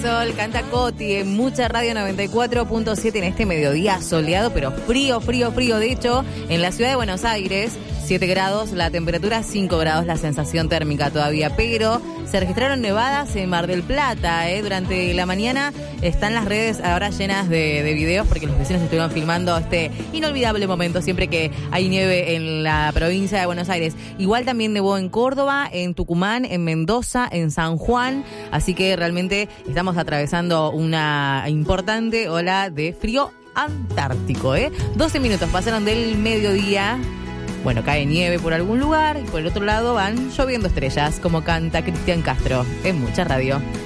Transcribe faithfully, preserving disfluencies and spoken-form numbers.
sol, canta Coti en Mucha Radio noventa y cuatro punto siete en este mediodía soleado, pero frío, frío, frío. De hecho, en la ciudad de Buenos Aires, siete grados, la temperatura cinco grados, la sensación térmica todavía, pero se registraron nevadas en Mar del Plata, ¿eh? Durante la mañana están las redes ahora llenas de, de videos porque los vecinos estuvieron filmando este inolvidable momento siempre que hay nieve en la provincia de Buenos Aires. Igual también nevó en Córdoba, en Tucumán, en Mendoza, en San Juan, así que realmente estamos atravesando una importante ola de frío antártico, ¿eh? doce minutos pasaron del mediodía. Bueno, cae nieve por algún lugar y por el otro lado van lloviendo estrellas, como canta Cristian Castro en Mucha Radio.